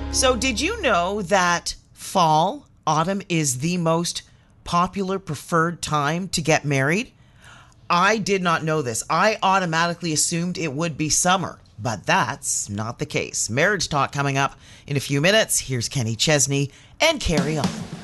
So did you know that autumn is the most popular preferred time to get married? I did not know this. I automatically assumed it would be summer, but that's not the case. Marriage Talk coming up in a few minutes. Here's Kenny Chesney and Carry On.